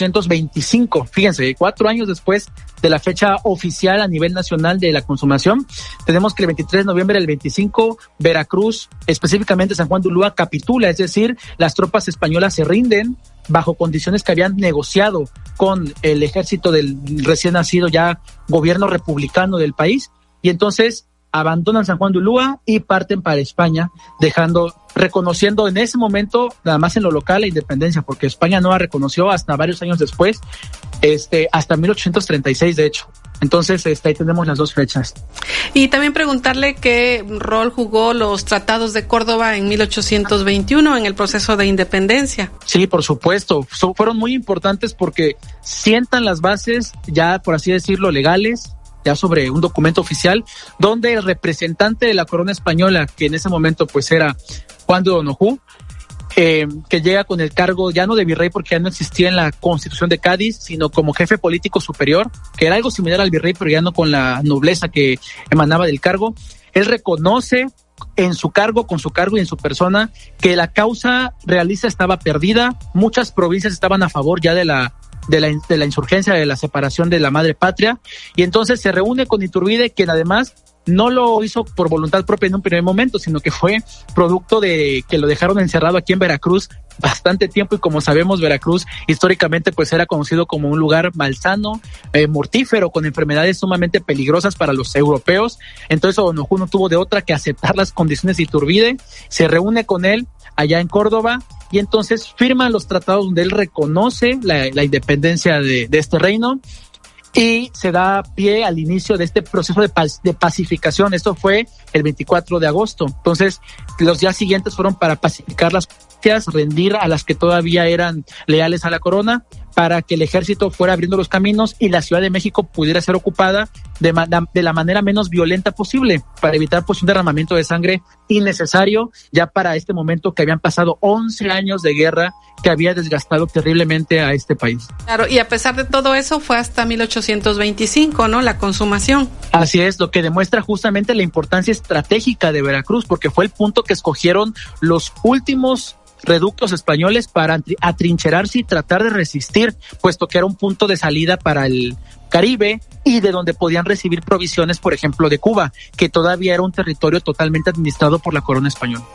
1825. Fíjense, 4 años después de la fecha oficial a nivel nacional de la consumación, tenemos que el 23 de noviembre del 25, Veracruz, específicamente San Juan de Ulúa, capitula, es decir, las tropas españolas se rinden bajo condiciones que habían negociado con el ejército del recién nacido ya gobierno republicano del país, y entonces abandonan San Juan de Ulúa y parten para España, reconociendo en ese momento, nada más en lo local, la independencia, porque España no la reconoció hasta varios años después, hasta 1836 de hecho. Entonces, ahí tenemos las dos fechas. Y también preguntarle qué rol jugó los tratados de Córdoba en 1821 en el proceso de independencia. Sí, por supuesto. Fueron muy importantes porque sientan las bases, ya por así decirlo, legales, ya sobre un documento oficial, donde el representante de la corona española, que en ese momento pues era Juan de Donojú, que llega con el cargo ya no de virrey, porque ya no existía en la Constitución de Cádiz, sino como jefe político superior, que era algo similar al virrey, pero ya no con la nobleza que emanaba del cargo. Él reconoce con su cargo y en su persona que la causa realista estaba perdida, muchas provincias estaban a favor ya de la insurgencia, de la separación de la madre patria, y entonces se reúne con Iturbide, quien además no lo hizo por voluntad propia en un primer momento, sino que fue producto de que lo dejaron encerrado aquí en Veracruz bastante tiempo, y como sabemos, Veracruz históricamente pues era conocido como un lugar malsano, mortífero, con enfermedades sumamente peligrosas para los europeos. Entonces Donojú no tuvo de otra que aceptar las condiciones de Iturbide, se reúne con él allá en Córdoba, y entonces firman los tratados donde él reconoce la independencia de este reino. y se da pie al inicio de este proceso de pacificación. Esto fue el 24 de agosto. Entonces, los días siguientes fueron para pacificar las provincias, rendir a las que todavía eran leales a la corona, para que el ejército fuera abriendo los caminos y la Ciudad de México pudiera ser ocupada de la manera menos violenta posible, para evitar pues un derramamiento de sangre innecesario ya para este momento, que habían pasado 11 años de guerra que había desgastado terriblemente a este país. Claro, y a pesar de todo eso fue hasta 1825, ¿no? La consumación. Así es, lo que demuestra justamente la importancia estratégica de Veracruz, porque fue el punto que escogieron los últimos reductos españoles para atrincherarse y tratar de resistir, puesto que era un punto de salida para el Caribe y de donde podían recibir provisiones, por ejemplo, de Cuba, que todavía era un territorio totalmente administrado por la corona española.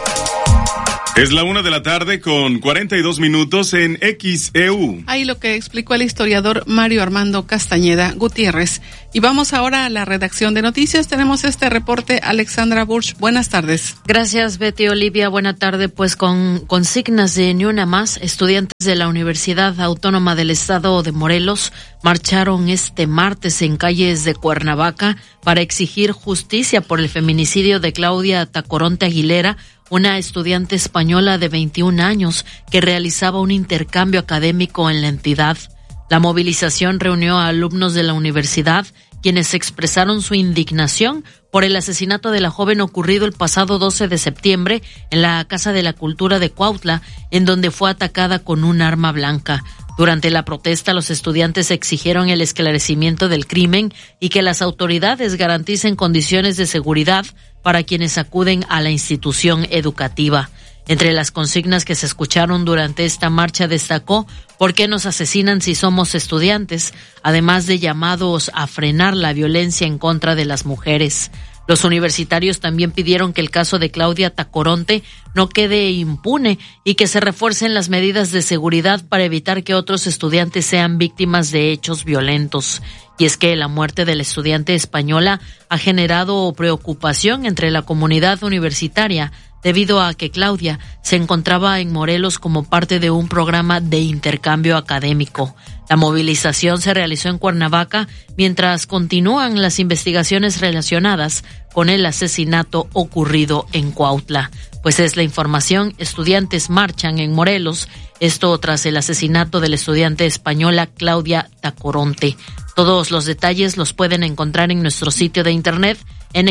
Es la 1:00 con 42 minutos en XEU. Ahí lo que explicó el historiador Mario Armando Castañeda Gutiérrez. Y vamos ahora a la redacción de noticias. Tenemos este reporte, Alexandra Burch. Buenas tardes. Gracias, Betty Olivia. Buena tarde. Pues con consignas de Ni Una Más, estudiantes de la Universidad Autónoma del Estado de Morelos marcharon este martes en calles de Cuernavaca para exigir justicia por el feminicidio de Claudia Tacoronte Aguilera, una estudiante española de 21 años que realizaba un intercambio académico en la entidad. La movilización reunió a alumnos de la universidad, quienes expresaron su indignación por el asesinato de la joven ocurrido el pasado 12 de septiembre en la Casa de la Cultura de Cuautla, en donde fue atacada con un arma blanca. Durante la protesta, los estudiantes exigieron el esclarecimiento del crimen y que las autoridades garanticen condiciones de seguridad para quienes acuden a la institución educativa. Entre las consignas que se escucharon durante esta marcha destacó ¿por qué nos asesinan si somos estudiantes?, además de llamados a frenar la violencia en contra de las mujeres. Los universitarios también pidieron que el caso de Claudia Tacoronte no quede impune y que se refuercen las medidas de seguridad para evitar que otros estudiantes sean víctimas de hechos violentos. Y es que la muerte de la estudiante española ha generado preocupación entre la comunidad universitaria, debido a que Claudia se encontraba en Morelos como parte de un programa de intercambio académico. La movilización se realizó en Cuernavaca mientras continúan las investigaciones relacionadas con el asesinato ocurrido en Cuautla. Pues es la información, estudiantes marchan en Morelos, esto tras el asesinato de la estudiante española Claudia Tacoronte. Todos los detalles los pueden encontrar en nuestro sitio de internet en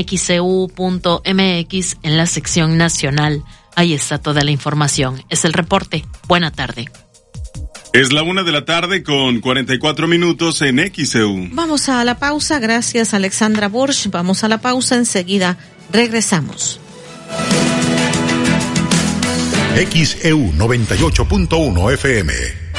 xeu.mx en la sección nacional. Ahí está toda la información. Es el reporte. Buena tarde. Es la 1:00 con 44 minutos en XEU. Vamos a la pausa. Gracias, Alexandra Burch. Vamos a la pausa. Enseguida regresamos. XEU 98.1 FM.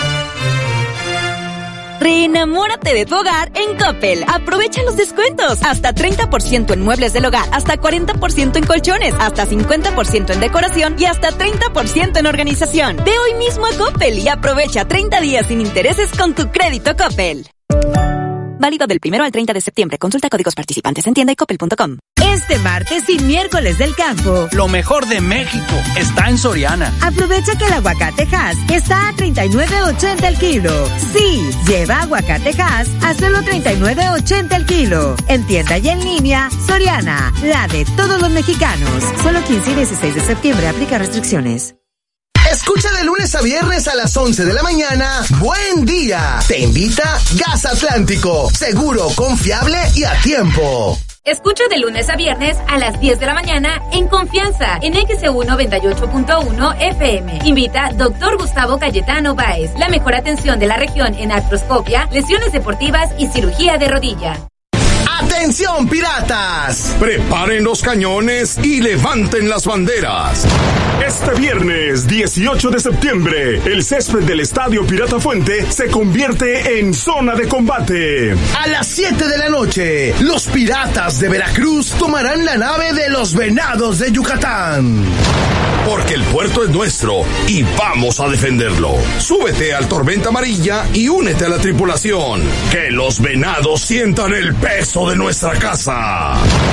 Reenamórate de tu hogar en Coppel. Aprovecha los descuentos. Hasta 30% en muebles del hogar, hasta 40% en colchones, hasta 50% en decoración y hasta 30% en organización. Ve hoy mismo a Coppel y aprovecha 30 días sin intereses con tu crédito Coppel. Válido del 1 al 30 de septiembre. Consulta códigos participantes en tienda y coppel.com. Este martes y miércoles del campo, lo mejor de México está en Soriana. Aprovecha que el aguacate Hass está a $39.80 el kilo. Sí, lleva aguacate Hass a solo $39.80 el kilo. En tienda y en línea, Soriana, la de todos los mexicanos. Solo 15 y 16 de septiembre, aplica restricciones. Escucha de lunes a viernes a las 11 de la mañana. Buen día. Te invita Gas Atlántico. Seguro, confiable y a tiempo. Escucha de lunes a viernes a las 10 de la mañana en Confianza en XEU 98.1 FM. Invita Dr. Gustavo Cayetano Báez. La mejor atención de la región en artroscopia, lesiones deportivas y cirugía de rodilla. ¡Atención, piratas! Preparen los cañones y levanten las banderas. Este viernes 18 de septiembre, el césped del Estadio Pirata Fuente se convierte en zona de combate. A las 7 de la noche, los piratas de Veracruz tomarán la nave de los Venados de Yucatán. Porque el puerto es nuestro y vamos a defenderlo. Súbete al Tormenta Amarilla y únete a la tripulación. Que los Venados sientan el peso de nuestra casa.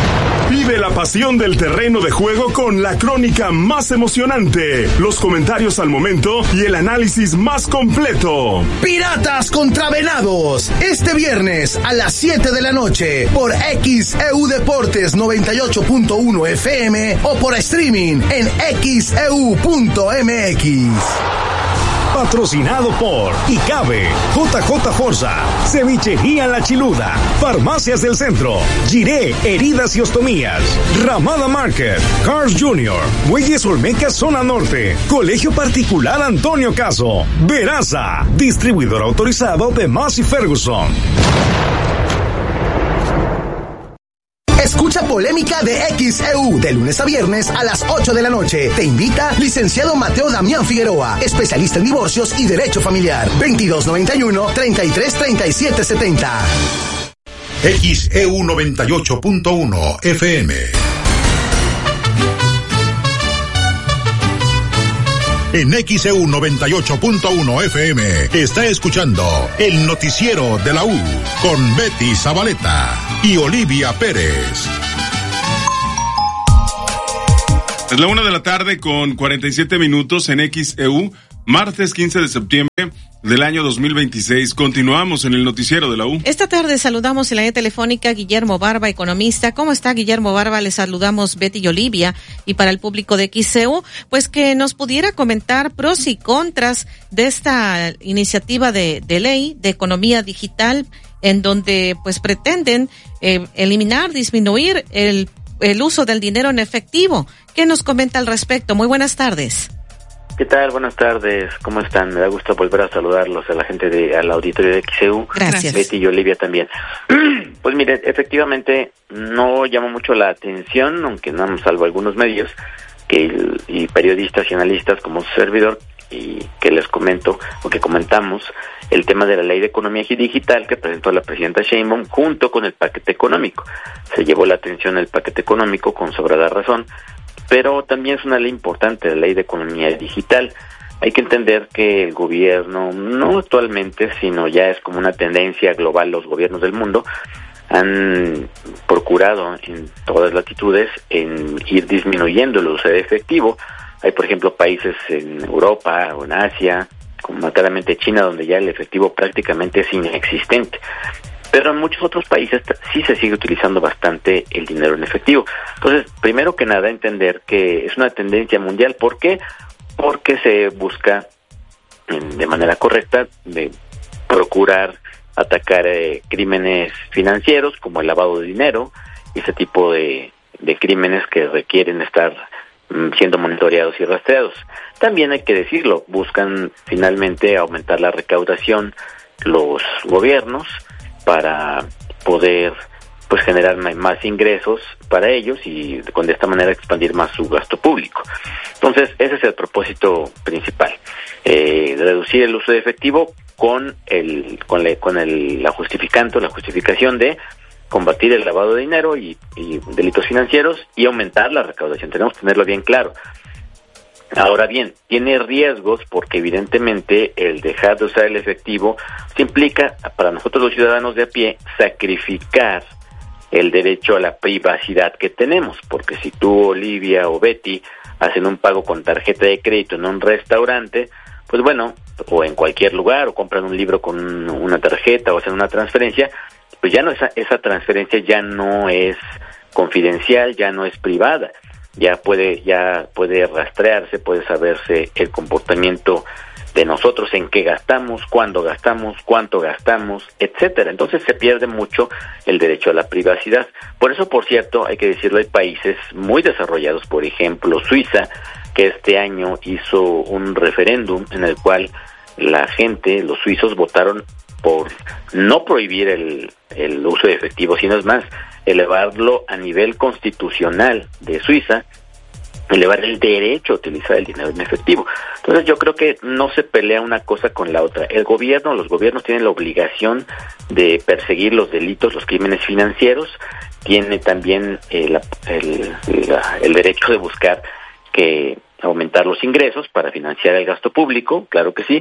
Vive la pasión del terreno de juego con la crónica más emocionante, los comentarios al momento y el análisis más completo. Piratas contra Venados, este viernes a las 7 de la noche por XEU Deportes 98.1 FM o por streaming en xeu.mx. Patrocinado por ICABE, JJ Forza, Cevichería La Chiluda, Farmacias del Centro, Giré, Heridas y Ostomías, Ramada Market, Cars Jr., Muelles Olmeca Zona Norte, Colegio Particular Antonio Caso, Veraza, distribuidor autorizado de Massey Ferguson. Escucha Polémica de XEU de lunes a viernes a las 8 de la noche. Te invita licenciado Mateo Damián Figueroa, especialista en divorcios y derecho familiar. 2291-333770. XEU 98.1 FM. En XEU 98.1 FM está escuchando el noticiero de la U con Betty Zabaleta y Olivia Pérez. Es la 1:00 con 47 minutos en XEU, martes 15 de septiembre del año 2026. Continuamos en el noticiero de la U. Esta tarde saludamos en la línea telefónica a Guillermo Barba, economista. ¿Cómo está, Guillermo Barba? Le saludamos Betty y Olivia. Y para el público de XEU, pues que nos pudiera comentar pros y contras de esta iniciativa de ley de economía digital, en donde pues pretenden eliminar, disminuir el uso del dinero en efectivo. ¿Qué nos comenta al respecto? Muy buenas tardes. ¿Qué tal? Buenas tardes, ¿cómo están? Me da gusto volver a saludarlos a la gente al auditorio de XEU. Gracias. Betty y Olivia también. Pues mire, efectivamente no llama mucho la atención, aunque no, salvo algunos medios y periodistas y analistas como su servidor, y que les comento o que comentamos el tema de la ley de economía digital que presentó la presidenta Sheinbaum junto con el paquete económico. Se llevó la atención el paquete económico con sobrada razón, pero también es una ley importante, la ley de economía digital. Hay que entender que el gobierno, no actualmente, sino ya es como una tendencia global, los gobiernos del mundo han procurado en todas latitudes en ir disminuyendo el uso de efectivo. Hay, por ejemplo, países en Europa o en Asia, como claramente China, donde ya el efectivo prácticamente es inexistente. Pero en muchos otros países sí se sigue utilizando bastante el dinero en efectivo. Entonces, primero que nada, entender que es una tendencia mundial. ¿Por qué? Porque se busca de manera correcta de procurar atacar crímenes financieros como el lavado de dinero y ese tipo de crímenes que requieren estar siendo monitoreados y rastreados. También hay que decirlo, buscan finalmente aumentar la recaudación los gobiernos para poder pues generar más ingresos para ellos y de esta manera expandir más su gasto público. Entonces, ese es el propósito principal, reducir el uso de efectivo con la justificación de combatir el lavado de dinero y delitos financieros y aumentar la recaudación. Tenemos que tenerlo bien claro. Ahora bien, tiene riesgos porque evidentemente el dejar de usar el efectivo implica para nosotros los ciudadanos de a pie sacrificar el derecho a la privacidad que tenemos, porque si tú, Olivia o Betty hacen un pago con tarjeta de crédito en un restaurante, pues bueno, o en cualquier lugar, o compran un libro con una tarjeta o hacen una transferencia, pues ya no esa transferencia ya no es confidencial, ya no es privada. Ya puede rastrearse, puede saberse el comportamiento de nosotros, en qué gastamos, cuándo gastamos, cuánto gastamos, etcétera. Entonces se pierde mucho el derecho a la privacidad. Por eso, por cierto, hay que decirlo, hay países muy desarrollados, por ejemplo, Suiza, que este año hizo un referéndum en el cual la gente, los suizos, votaron por no prohibir el uso de efectivo, sino es más, elevarlo a nivel constitucional de Suiza, elevar el derecho a utilizar el dinero en efectivo. Entonces yo creo que no se pelea una cosa con la otra. Los gobiernos tienen la obligación de perseguir los delitos, los crímenes financieros, tiene también el derecho de buscar aumentar los ingresos para financiar el gasto público, claro que sí,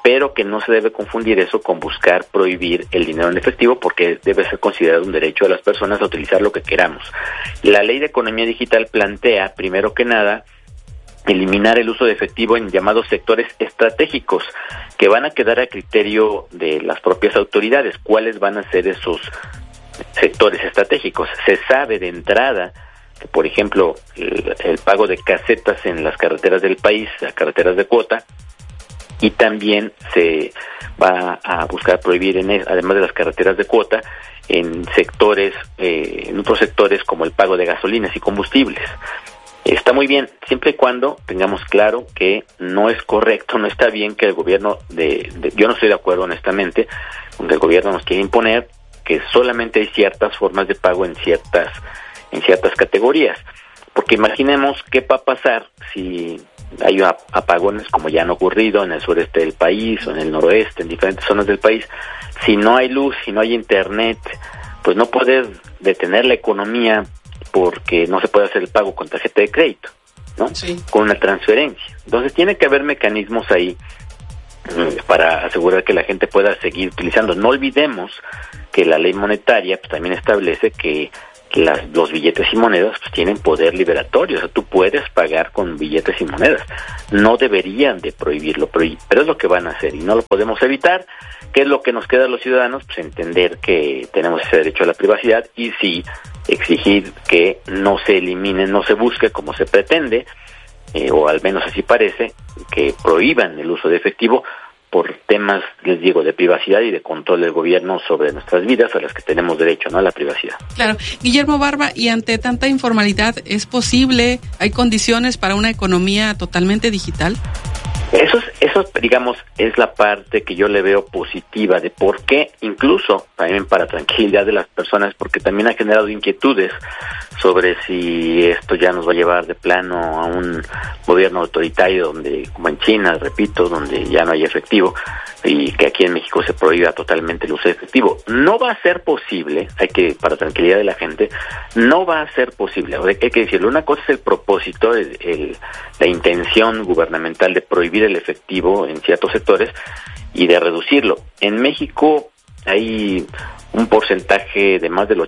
pero que no se debe confundir eso con buscar prohibir el dinero en efectivo, porque debe ser considerado un derecho de las personas a utilizar lo que queramos. La Ley de Economía Digital plantea, primero que nada, eliminar el uso de efectivo en llamados sectores estratégicos, que van a quedar a criterio de las propias autoridades. ¿Cuáles van a ser esos sectores estratégicos? Se sabe de entrada que, por ejemplo, el pago de casetas en las carreteras del país, las carreteras de cuota, y también se va a buscar prohibir, además de las carreteras de cuota, en sectores, en otros sectores como el pago de gasolinas y combustibles. Está muy bien, siempre y cuando tengamos claro que no es correcto, no está bien que el gobierno yo no estoy de acuerdo honestamente con que el gobierno nos quiera imponer que solamente hay ciertas formas de pago en ciertas categorías, porque imaginemos qué va a pasar si hay apagones como ya han ocurrido en el sureste del país o en el noroeste, en diferentes zonas del país. Si no hay luz, si no hay internet, pues no puedes detener la economía porque no se puede hacer el pago con tarjeta de crédito, ¿no? Sí. Con una transferencia. Entonces tiene que haber mecanismos ahí para asegurar que la gente pueda seguir utilizando. No olvidemos que la ley monetaria pues también establece que los billetes y monedas pues tienen poder liberatorio, o sea, tú puedes pagar con billetes y monedas. No deberían de prohibirlo, pero es lo que van a hacer y no lo podemos evitar. ¿Qué es lo que nos queda a los ciudadanos? Pues entender que tenemos ese derecho a la privacidad y sí exigir que no se elimine, no se busque como se pretende, o al menos así parece, que prohíban el uso de efectivo por temas, les digo, de privacidad y de control del gobierno sobre nuestras vidas, a las que tenemos derecho, ¿no?, a la privacidad. Claro. Guillermo Barba, y ante tanta informalidad, ¿es posible, hay condiciones para una economía totalmente digital? Eso digamos, es la parte que yo le veo positiva de por qué, incluso también para tranquilidad de las personas, porque también ha generado inquietudes sobre si esto ya nos va a llevar de plano a un gobierno autoritario donde, como en China, repito, donde ya no hay efectivo, y que aquí en México se prohíba totalmente el uso de efectivo. No va a ser posible, para tranquilidad de la gente, no va a ser posible. Hay que decirlo, una cosa es el propósito, la intención gubernamental de prohibir el efectivo en ciertos sectores y de reducirlo. En México hay un porcentaje de más del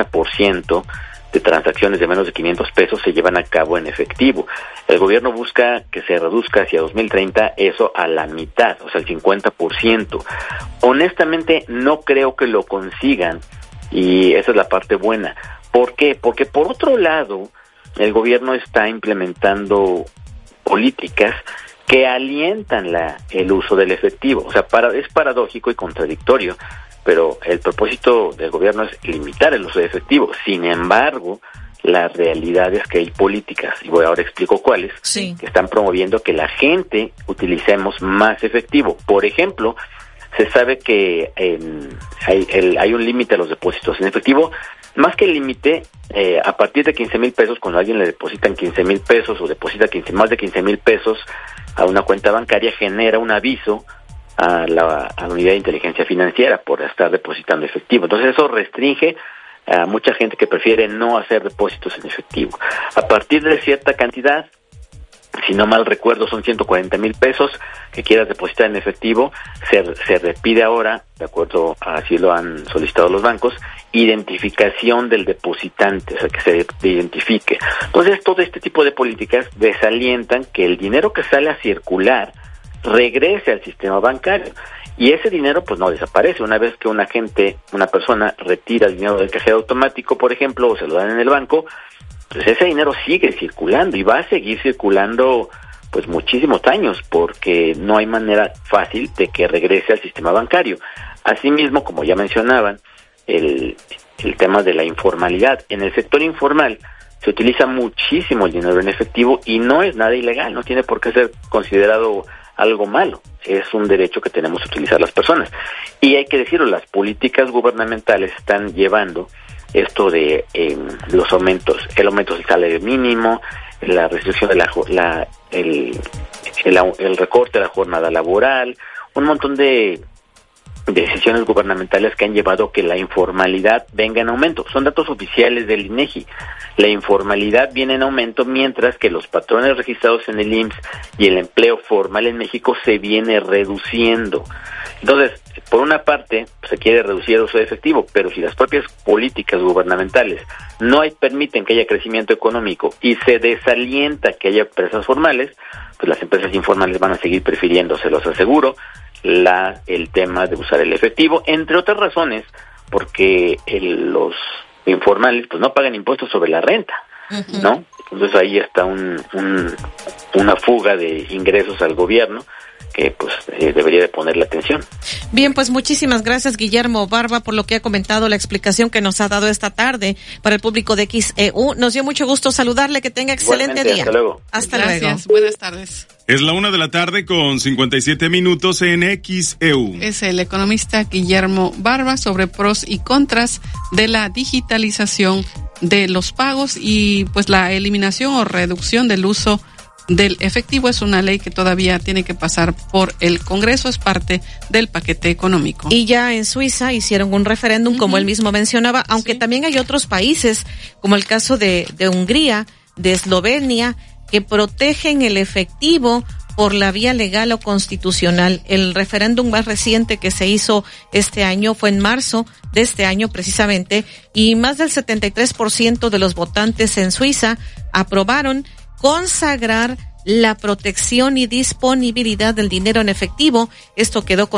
80% de transacciones de menos de 500 pesos se llevan a cabo en efectivo. El gobierno busca que se reduzca hacia 2030 eso a la mitad, o sea, el 50%. Honestamente, no creo que lo consigan, y esa es la parte buena. ¿Por qué? Porque por otro lado, el gobierno está implementando políticas que alientan el uso del efectivo. O sea, es paradójico y contradictorio, pero el propósito del gobierno es limitar el uso de efectivo. Sin embargo, la realidad es que hay políticas, y ahora explico cuáles, sí, que están promoviendo que la gente utilicemos más efectivo. Por ejemplo, se sabe que hay un límite a los depósitos en efectivo. Más que el límite, a partir de 15,000 pesos, cuando a alguien le depositan 15,000 pesos o deposita más de 15,000 pesos a una cuenta bancaria, genera un aviso a la unidad de inteligencia financiera por estar depositando efectivo. Entonces eso restringe a mucha gente que prefiere no hacer depósitos en efectivo. A partir de cierta cantidad, si no mal recuerdo son 140,000 pesos que quieras depositar en efectivo, se repide ahora, de acuerdo a así lo han solicitado los bancos, identificación del depositante, o sea, que se identifique. Entonces todo este tipo de políticas desalientan que el dinero que sale a circular regrese al sistema bancario, y ese dinero pues no desaparece. Una vez que una persona retira el dinero del cajero automático, por ejemplo, o se lo dan en el banco, pues ese dinero sigue circulando y va a seguir circulando pues muchísimos años, porque no hay manera fácil de que regrese al sistema bancario. Asimismo, como ya mencionaban, el tema de la informalidad. En el sector informal se utiliza muchísimo el dinero en efectivo y no es nada ilegal, no tiene por qué ser considerado algo malo, es un derecho que tenemos que utilizar las personas. Y hay que decirlo, las políticas gubernamentales están llevando esto de los aumentos, el aumento del salario mínimo, la restricción de el recorte de la jornada laboral, un montón de decisiones gubernamentales que han llevado a que la informalidad venga en aumento. Son datos oficiales del INEGI. La informalidad viene en aumento mientras que los patrones registrados en el IMSS y el empleo formal en México se viene reduciendo. Entonces, por una parte, se quiere reducir el uso de efectivo, pero si las propias políticas gubernamentales no permiten que haya crecimiento económico y se desalienta que haya empresas formales, pues las empresas informales van a seguir prefiriendo, se los aseguro, el tema de usar el efectivo, entre otras razones, porque los informales pues no pagan impuestos sobre la renta, ¿no? Entonces ahí está una fuga de ingresos al gobierno que pues debería de ponerle atención. Bien, pues muchísimas gracias, Guillermo Barba, por lo que ha comentado, la explicación que nos ha dado esta tarde para el público de XEU. Nos dio mucho gusto saludarle, que tenga excelente día. Hasta luego. Hasta Gracias, luego. Buenas tardes. Es la 1:00 con 57 minutos en XEU. Es el economista Guillermo Barba sobre pros y contras de la digitalización de los pagos y pues la eliminación o reducción del uso del efectivo. Es una ley que todavía tiene que pasar por el Congreso, es parte del paquete económico. Y ya en Suiza hicieron un referéndum, como él mismo mencionaba, aunque también hay otros países, como el caso de Hungría, de Eslovenia, que protegen el efectivo por la vía legal o constitucional. El referéndum más reciente que se hizo este año fue en marzo de este año precisamente, y más del 73% de los votantes en Suiza aprobaron consagrar la protección y disponibilidad del dinero en efectivo. Esto quedó